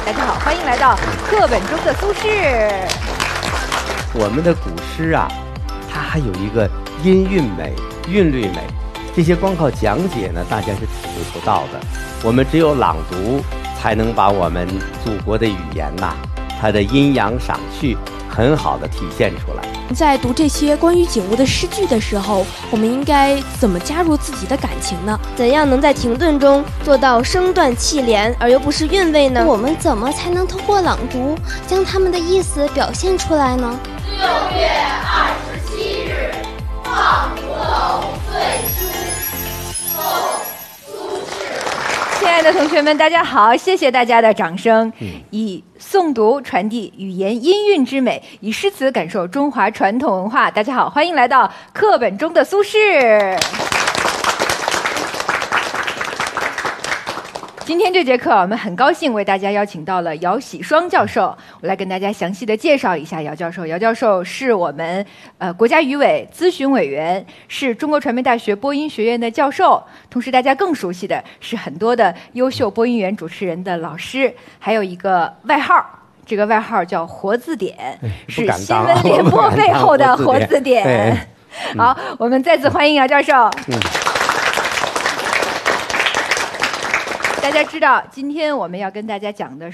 大家好，欢迎来到课本中的苏轼。 我们的古诗啊，它还有一个音韵美、韵律美，这些光靠讲解呢，大家是体会不到的。我们只有朗读，才能把我们祖国的语言呐，它的阴阳赏序很好的体现出来。 在读这些关于景物的诗句的时候，我们应该怎么加入自己的感情呢？ 怎样能在停顿中做到声断气连而又不失韵味呢？ 我们怎么才能通过朗读将他们的意思表现出来呢 ？6月27日，望湖楼醉书，后苏轼。 亲爱的同学们，大家好，谢谢大家的掌声。以诵读传递语言音韵之美，以诗词感受中华传统文化。大家好，欢迎来到课本中的苏轼。今天这节课，我们很高兴为大家邀请到了姚喜双教授，我来跟大家详细的介绍一下姚教授。姚教授是我们国家语委咨询委员，是中国传媒大学播音学院的教授，同时大家更熟悉的是很多的优秀播音员、主持人的老师，还有一个外号，这个外号叫活字典，是新闻联播背后的活字典。好，我们再次欢迎姚教授。大家知道，今天我们要跟大家讲的